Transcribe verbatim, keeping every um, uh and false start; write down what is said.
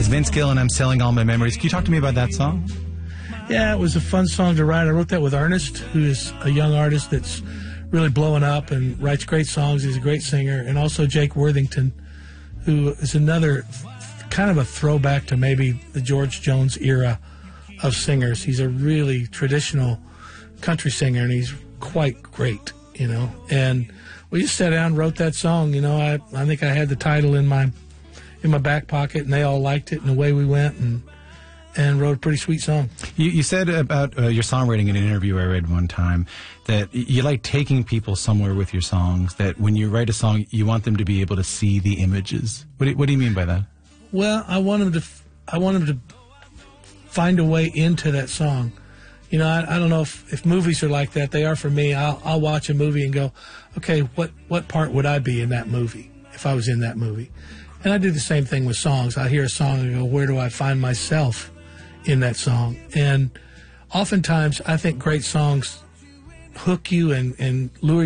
Vince Gill and I'm Selling All My Memories. Can you talk to me about that song? Yeah, it was a fun song to write. I wrote that with Ernest, who is a young artist that's really blowing up and writes great songs. He's a great singer. And also Jake Worthington, who is another kind of a throwback to maybe the George Jones era of singers. He's a really traditional country singer, and he's quite great, you know. And we just sat down and wrote that song. You know, I, I think I had the title in my in my back pocket, and they all liked it, and away we went, and and wrote a pretty sweet song. You, you said about uh, your songwriting in an interview I read one time that you like taking people somewhere with your songs, that when you write a song, you want them to be able to see the images. What do, what do you mean by that? Well, I want them to, I want them to find a way into that song. You know, I, I don't know if, if movies are like that. They are for me. I'll, I'll watch a movie and go, okay, what, what part would I be in that movie if I was in that movie? And I do the same thing with songs. I hear a song and go, where do I find myself in that song? And oftentimes, I think great songs hook you and, and lure you